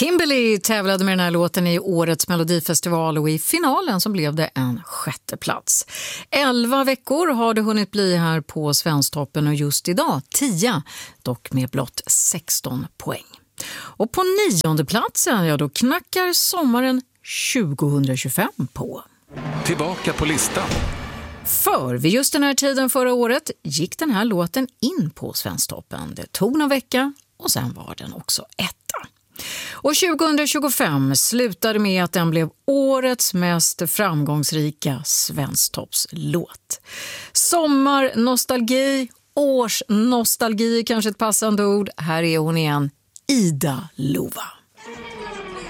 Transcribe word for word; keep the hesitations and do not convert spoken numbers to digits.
Kimberly tävlade med den här låten i årets Melodifestival och i finalen så blev det en sjätte plats. Elva veckor har det hunnit bli här på Svensktoppen och just idag tio, dock med blott sexton poäng. Och på nionde platsen, ja då knackar sommaren tjugohundratjugofem på. Tillbaka på listan. För vid just den här tiden förra året gick den här låten in på Svensktoppen. Det tog någon vecka och sen var den också etta. Och tjugohundratjugofem slutade med att den blev årets mest framgångsrika Svensktoppslåt. Sommarnostalgi, årsnostalgi är kanske ett passande ord. Här är hon igen, Ida Lova.